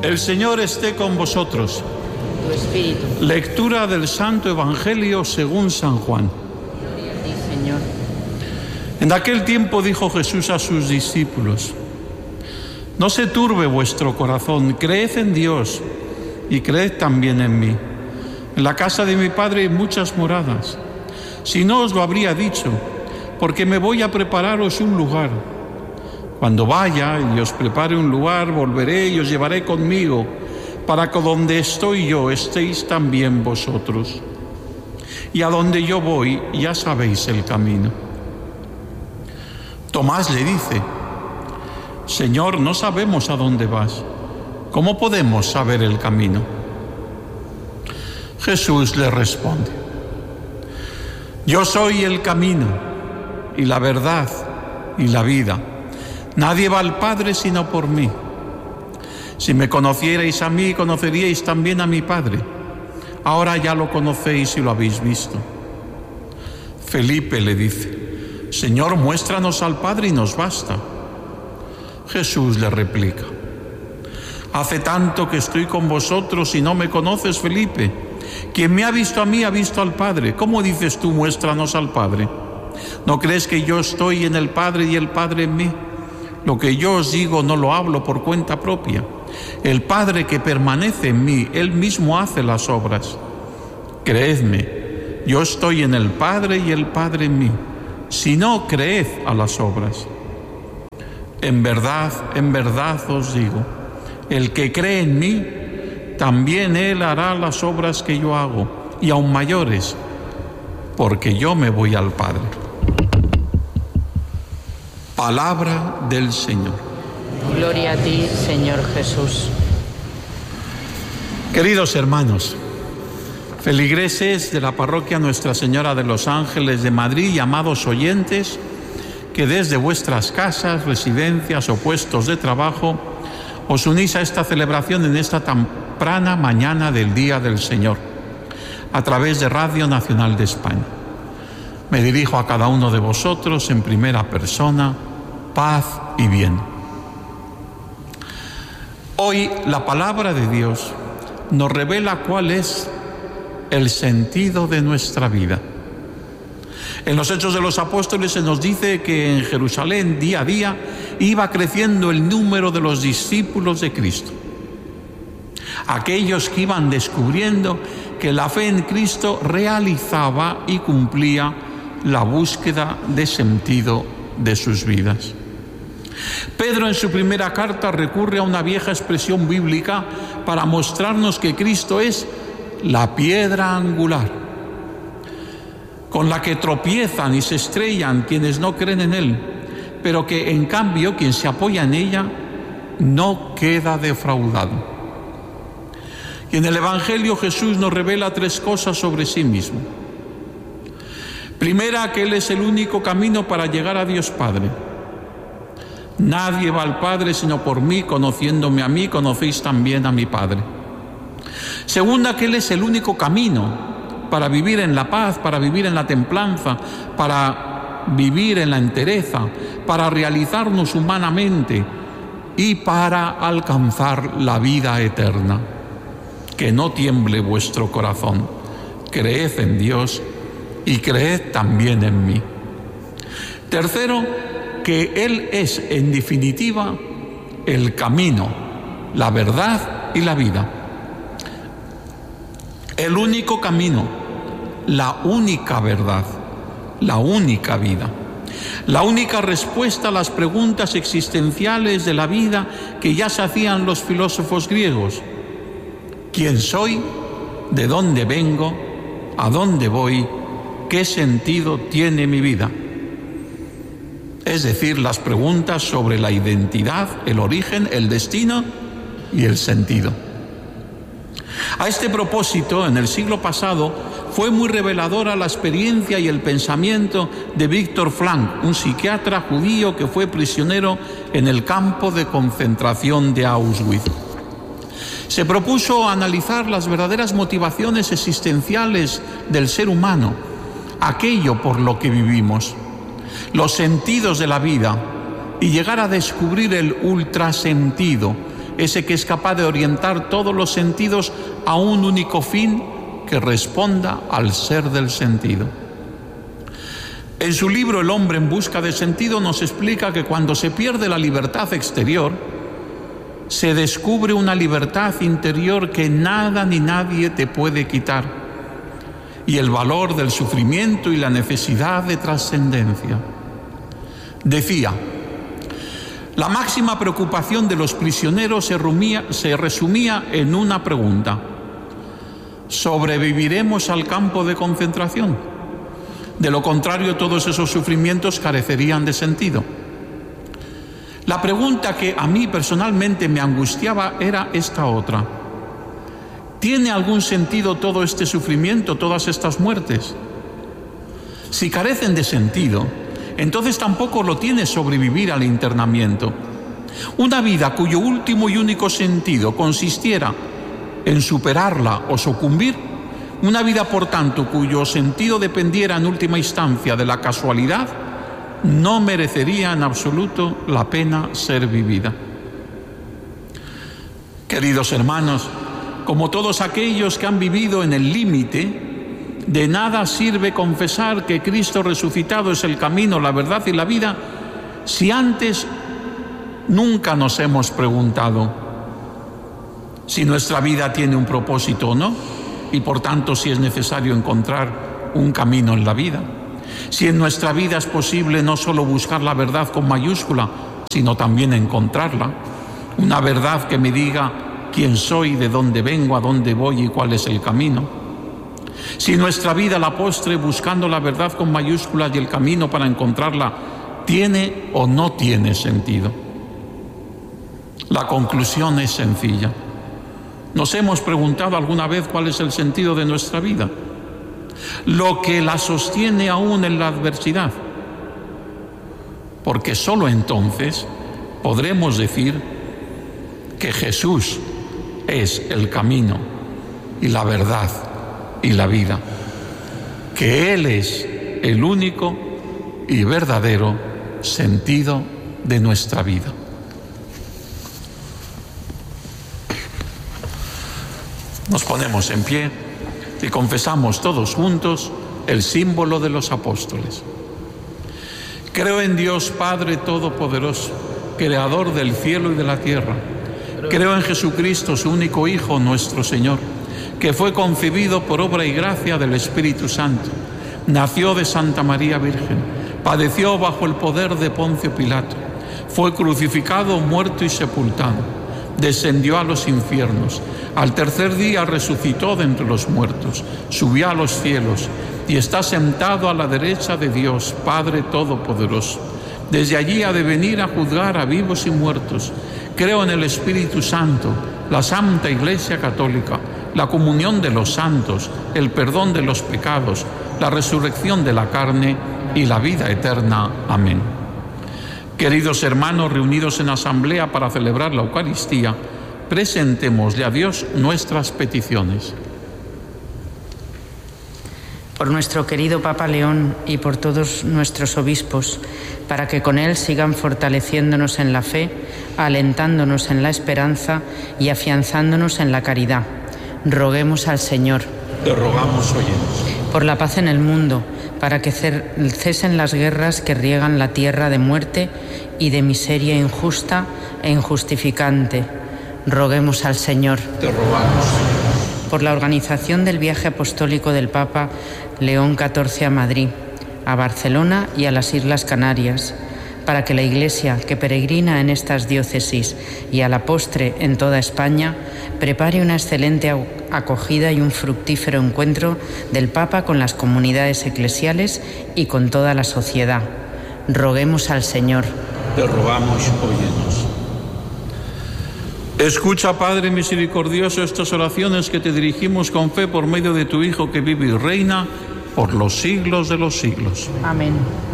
El Señor esté con vosotros. Tu espíritu. Lectura del Santo Evangelio según San Juan. Gloria a ti, Señor. En aquel tiempo dijo Jesús a sus discípulos: No se turbe vuestro corazón, creed en Dios y creed también en mí. En la casa de mi Padre hay muchas moradas. Si no os lo habría dicho, porque me voy a prepararos un lugar. Cuando vaya y os prepare un lugar, volveré y os llevaré conmigo, para que donde estoy yo estéis también vosotros. Y a donde yo voy ya sabéis el camino. Tomás le dice: Señor, no sabemos a dónde vas. ¿Cómo podemos saber el camino? Jesús le responde: Yo soy el camino y la verdad y la vida. Nadie va al Padre sino por mí. Si me conocierais a mí, conoceríais también a mi Padre. Ahora ya lo conocéis y lo habéis visto. Felipe le dice: Señor, muéstranos al Padre y nos basta. Jesús le replica: Hace tanto que estoy con vosotros y no me conoces, Felipe. Quien me ha visto a mí ha visto al Padre. ¿Cómo dices tú, muéstranos al Padre? ¿No crees que yo estoy en el Padre y el Padre en mí? Lo que yo os digo no lo hablo por cuenta propia. El Padre que permanece en mí, Él mismo hace las obras. Creedme, yo estoy en el Padre y el Padre en mí. Si no, creed a las obras. En verdad os digo, el que cree en mí, también Él hará las obras que yo hago, y aún mayores, porque yo me voy al Padre. Palabra del Señor. Gloria a ti, Señor Jesús. Queridos hermanos, feligreses de la parroquia Nuestra Señora de los Ángeles de Madrid y amados oyentes que desde vuestras casas, residencias o puestos de trabajo os unís a esta celebración en esta temprana mañana del Día del Señor, a través de Radio Nacional de España. Me dirijo a cada uno de vosotros en primera persona: paz y bien. Hoy la palabra de Dios nos revela cuál es el sentido de nuestra vida. En los Hechos de los Apóstoles se nos dice que en Jerusalén día a día iba creciendo el número de los discípulos de Cristo. Aquellos que iban descubriendo que la fe en Cristo realizaba y cumplía la búsqueda de sentido de sus vidas. Pedro en su primera carta recurre a una vieja expresión bíblica para mostrarnos que Cristo es la piedra angular, con la que tropiezan y se estrellan quienes no creen en Él, pero que en cambio quien se apoya en ella no queda defraudado. Y en el Evangelio Jesús nos revela tres cosas sobre sí mismo. Primera, que Él es el único camino para llegar a Dios Padre. Nadie va al Padre sino por mí, conociéndome a mí, conocéis también a mi Padre. Segunda, que Él es el único camino para vivir en la paz, para vivir en la templanza, para vivir en la entereza, para realizarnos humanamente y para alcanzar la vida eterna. Que no tiemble vuestro corazón. Creed en Dios y creed también en mí. Tercero, que Él es, en definitiva, el camino, la verdad y la vida. El único camino, la única verdad, la única vida, la única respuesta a las preguntas existenciales de la vida que ya se hacían los filósofos griegos. ¿Quién soy? ¿De dónde vengo? ¿A dónde voy? ¿Qué sentido tiene mi vida? Es decir, las preguntas sobre la identidad, el origen, el destino y el sentido. A este propósito, en el siglo pasado, fue muy reveladora la experiencia y el pensamiento de Viktor Frankl, un psiquiatra judío que fue prisionero en el campo de concentración de Auschwitz. Se propuso analizar las verdaderas motivaciones existenciales del ser humano, aquello por lo que vivimos, los sentidos de la vida, y llegar a descubrir el ultrasentido, ese que es capaz de orientar todos los sentidos a un único fin que responda al ser del sentido. En su libro El hombre en busca de sentido nos explica que cuando se pierde la libertad exterior, se descubre una libertad interior que nada ni nadie te puede quitar, y el valor del sufrimiento y la necesidad de trascendencia. Decía: la máxima preocupación de los prisioneros se resumía en una pregunta: ¿sobreviviremos al campo de concentración? De lo contrario, todos esos sufrimientos carecerían de sentido. La pregunta que a mí personalmente me angustiaba era esta otra: ¿tiene algún sentido todo este sufrimiento, todas estas muertes? Si carecen de sentido, entonces tampoco lo tiene sobrevivir al internamiento. Una vida cuyo último y único sentido consistiera en superarla o sucumbir, una vida, por tanto, cuyo sentido dependiera en última instancia de la casualidad, no merecería en absoluto la pena ser vivida. Queridos hermanos, como todos aquellos que han vivido en el límite, de nada sirve confesar que Cristo resucitado es el camino, la verdad y la vida, si antes nunca nos hemos preguntado si nuestra vida tiene un propósito o no, y por tanto si es necesario encontrar un camino en la vida. Si en nuestra vida es posible no solo buscar la verdad con mayúscula, sino también encontrarla, una verdad que me diga quién soy, de dónde vengo, a dónde voy y cuál es el camino. Si nuestra vida, a la postre, buscando la verdad con mayúsculas y el camino para encontrarla, tiene o no tiene sentido. La conclusión es sencilla. ¿Nos hemos preguntado alguna vez cuál es el sentido de nuestra vida? Lo que la sostiene aún en la adversidad. Porque solo entonces podremos decir que Jesús es el camino y la verdad y la vida, que Él es el único y verdadero sentido de nuestra vida. Nos ponemos en pie y confesamos todos juntos el símbolo de los apóstoles. Creo en Dios Padre Todopoderoso, Creador del cielo y de la tierra. Creo en Jesucristo, su único Hijo, nuestro Señor, que fue concebido por obra y gracia del Espíritu Santo. Nació de Santa María Virgen, padeció bajo el poder de Poncio Pilato, fue crucificado, muerto y sepultado. Descendió a los infiernos, al tercer día resucitó de entre los muertos, subió a los cielos y está sentado a la derecha de Dios, Padre Todopoderoso. Desde allí ha de venir a juzgar a vivos y muertos. Creo en el Espíritu Santo, la Santa Iglesia Católica, la comunión de los santos, el perdón de los pecados, la resurrección de la carne y la vida eterna. Amén. Queridos hermanos reunidos en asamblea para celebrar la Eucaristía, presentémosle a Dios nuestras peticiones. Por nuestro querido Papa León y por todos nuestros obispos, para que con él sigan fortaleciéndonos en la fe, alentándonos en la esperanza y afianzándonos en la caridad. Roguemos al Señor. Te rogamos, óyenos. Por la paz en el mundo, para que cesen las guerras que riegan la tierra de muerte y de miseria injusta e injustificante. Roguemos al Señor. Te rogamos. Por la organización del viaje apostólico del Papa León XIV a Madrid, a Barcelona y a las Islas Canarias, para que la Iglesia que peregrina en estas diócesis y a la postre en toda España prepare una excelente acogida y un fructífero encuentro del Papa con las comunidades eclesiales y con toda la sociedad. Roguemos al Señor. Te rogamos, óyenos. Escucha, Padre misericordioso, estas oraciones que te dirigimos con fe por medio de tu Hijo que vive y reina por los siglos de los siglos. Amén.